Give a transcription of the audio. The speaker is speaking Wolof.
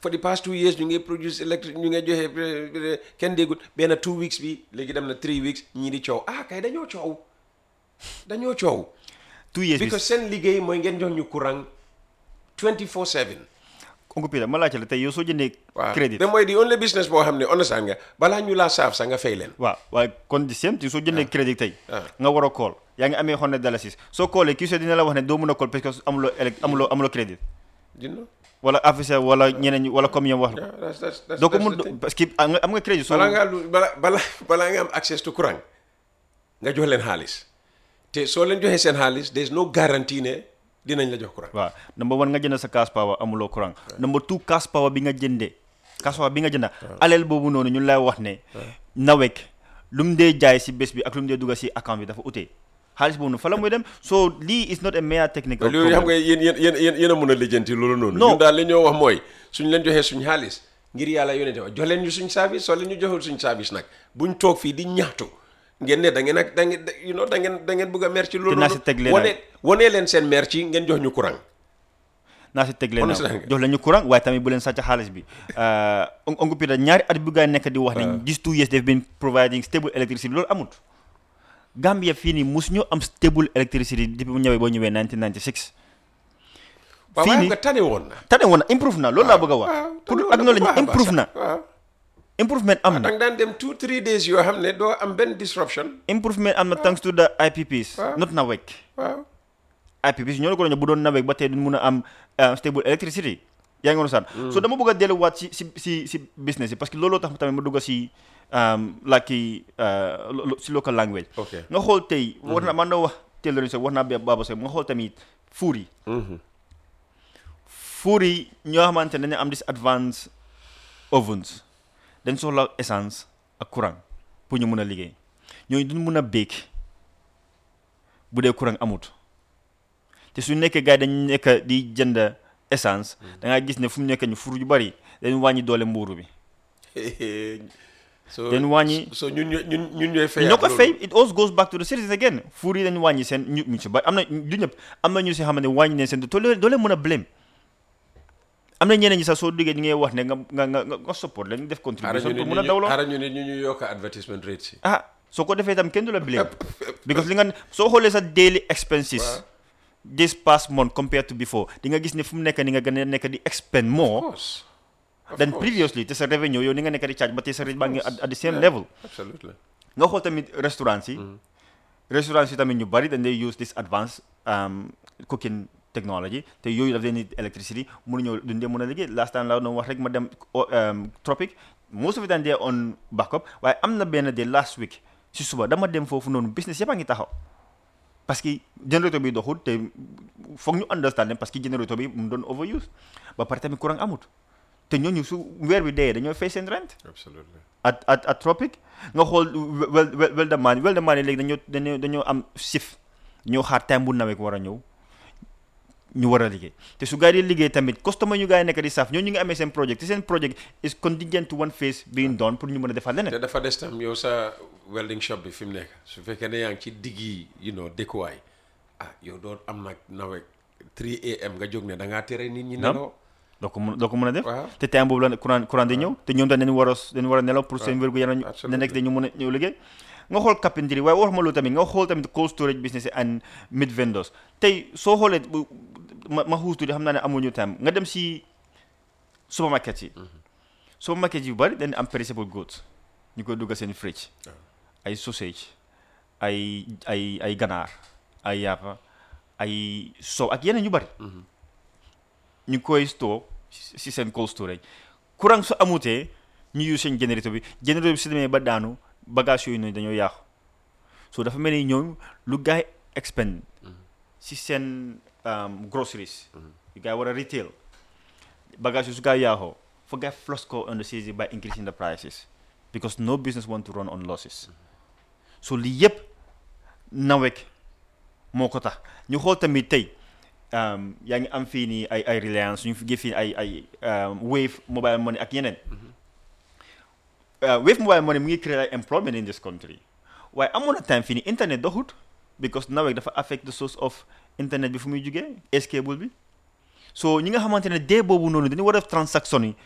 for the past 2 years ñu ngi produce electric ñu ngi joxe kenn déggul benn 2 weeks bi léegi dem na 3 weeks ñii di coow kay dañoo coow 2 years because seen liggéey mooy ngeen jox ñu courant 24/7 Uncle Peter ma laajte la tey yow soo jëndee crédit ba mooy di only business boo xam ne understand nga balaa ñu laa saaf sax nga fay leen waaye kon di same ti soo jëndee crédit tey nga war a call yaa ngi amee $100 soo callee kii soo dina la wax ne doo mën a call parce que amuloo crédit dina wala officier wala ñeneen ñi wala comme ñoom wax la doo ko mun parce que am nga crédit soo balaa nga am access to courant nga jox leen xaalis te soo leen joxee seen xaalis there is no guarantee ne dinañ la jox courant waaw number 1 nga jënd sa cash power amuloo courant number 2 cash power bi nga jëndee aleel boobu noonu ñu lay wax ne nawek lu mu dee jaay si bés bi ak lu mu dee dugga si account bi dafa utee xaalis boobu noonu fa la muy dem so lii is not a mere technical loolu xam nga yéen a mën a lijjanti loolu noonu ñun daal li ñoo wax mooy suñ leen joxee suñ xaalis ngir yàlla yónnee wax jox leen ñu suñ service soo leen ñu joxul suñ service nag buñ toog fii di ñaxtu ngeen ne da ngeen bëgg a mer ci loolu wonee leen seen mer ci ngeen jox ñu courant naa si teg leen jox leen ñu courant waaye tamit bu leen sàcc xaalis bi Uncle Peter ñaari at bu gaa nekk di wax ne these 2 years they've been providing stable electricity loolu amut Gambia fii nii mus ñu am stable electricity depuis mu ñëwee boo ñëwee 1996 fii nii tane woon na improve na loolu laa bëgg a wax pour acknowledge ñu improve na improvement am na da nga daan dem 2-3 days yoo xam ne doo am benn disruption improvement am na thanks to the IPPs not NAWEC IPPs ñoo la ko doon bu doon NAWEC ba tey duñ mun a am stable electricity yaa ngi woon saan so dama bëgg a delluwaat si business yi parce que looloo tax tamit ma dugg si si local language nga xool tey war na man na wax tailoring so wax naa Baba Sow nga xool tamit fuur yi ñoo xamante ne dañu am dis advanced ovens dañ soxla essence ak courant pour ñu mun a liggéey ñooñu duñ mun a bake bu dee courant amut te su nekkee gars yi dañu nekk di jënd essence da ngaa gis ne fu mu nekk ñu fur yu bari dañu wàññi doole mbuuru bi dañu wàññi so ñun ñooy fay ñoo ko fay it all goes back to the citizens again fuur yi dañu wàññi seen ñu si bari am na du ñëpp am na ñu si xam ne wàññi ne seen doo leen mën a blame am na ñeneen ñi sax soo duggee ñu ngay wax ne nga support leen def contribution pour mun a dawloo ñu ne ñu yokk advertisement rate si soo ko defee tam kenn du la blame because li nga soo xoolee sa daily expenses this past month compared to before di nga gis ne fu mu nekk ni nga gën a nekk di expend more than previously te sa revenue yow ni nga nekk di charge ba te sa rate baa ngi at the same level nga xool tamit restaurants yi tamit ñu bari dañ lay use this advanced cooking technology te yooyu daf leen need electricity mënuñoo dundee mën a liggéey last time laa doon wax rek ma dem tropic most of it they on backup waaye am na benn de last week si suba dama dem foofu noonu business yëpp a ngi taxaw parce que générateur bi doxul te foog ñu understand parce que générateur bi mu doon overuse ba pare tamit courant amut te ñooñu su weer bi dee dañoo fay seen rent at tropic nga xool wel de maan yi léegi dañoo am shift ñoo xaar time bu nawet war a ñëw ñu war a liggéey te su gaa yi liggéey tamit customer ñu gaa yi nekk di saaf ñoo ñu ngi amee seen project te seen project is contingent to one phase being done pour ñu mën a defal leneen te dafa des tam yow sa welding shop bi fi mu nekk su fekkee ne yaa ngi ci diggi dëkkuwaay yow doo am nag nawet 3 am nga jóg ne da ngaa tere nit ñi nelaw doo ko mën a def te time boobu la courant di ñëw te ñoom tam dañu war a nelaw pour seen wérgu yaram ne nekk dañu mën a ñëw liggéey nga xool carpentry waaye wax ma loolu tamit nga xool tamit cold storage business and meat vendors tey soo xoolee ma xuus tuuti xam naa ne amuñu time nga dem si supermarket yi yu bari dañu am perishable goods ñu koy duggal seen fridge ay sausage ay ganaar ay yàppa ay soow ak yeneen yu bari ñu koy store si seen cold storage courant su amutee ñu use seen générateur bi su demee ba daanu bagage yooyu noonu dañoo yàqu so dafa mel ni ñoom lu gaay expend si seen groceries yu gaay war a retail bagage su gaay yàqoo for gaay flush ko on the season by increasing the prices because no business want to run on losses so lii yëpp nawek moo ko tax ñu xool tamit tey yaa ngi am fii nii ay Reliance ñu fi fii ay Wave mobile money ak yeneen Wave mobile money mu ngi créer employment in this country waaye amoon na time fii nii internet doxut because nawek dafa affect the source of internet bi fu muy jugee cable bi so ñi nga xamante ne dee boobu noonu dañu war a def transaction yi